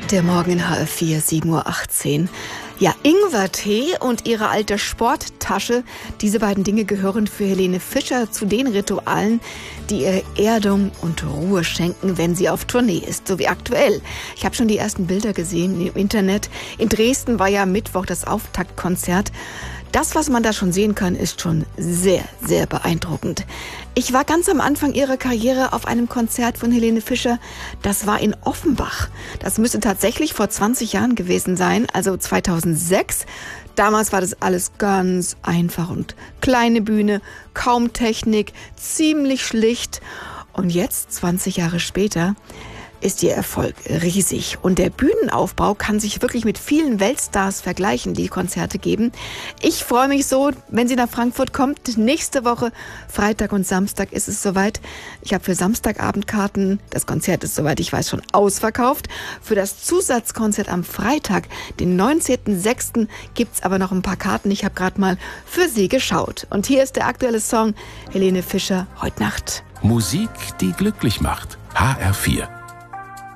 Der Morgen in HR4, 7:18 Uhr. Ja, Ingwertee und ihre alte Sporttasche, diese beiden Dinge gehören für Helene Fischer zu den Ritualen, die ihr Erdung und Ruhe schenken, wenn sie auf Tournee ist, so wie aktuell. Ich habe schon die ersten Bilder gesehen im Internet. In Dresden war ja Mittwoch das Auftaktkonzert. Das, was man da schon sehen kann, ist schon sehr, sehr beeindruckend. Ich war ganz am Anfang ihrer Karriere auf einem Konzert von Helene Fischer. Das war in Offenbach. Das müsste tatsächlich vor 20 Jahren gewesen sein, also 2006. Damals war das alles ganz einfach und kleine Bühne, kaum Technik, ziemlich schlicht. Und jetzt, 20 Jahre später, ist ihr Erfolg riesig. Und der Bühnenaufbau kann sich wirklich mit vielen Weltstars vergleichen, die Konzerte geben. Ich freue mich so, wenn sie nach Frankfurt kommt. Nächste Woche, Freitag und Samstag, ist es soweit. Ich habe für Samstagabend Karten. Das Konzert ist, soweit ich weiß, schon ausverkauft. Für das Zusatzkonzert am Freitag, den 19.06., gibt's aber noch ein paar Karten. Ich habe gerade mal für Sie geschaut. Und hier ist der aktuelle Song Helene Fischer, Heut Nacht. Musik, die glücklich macht. HR4.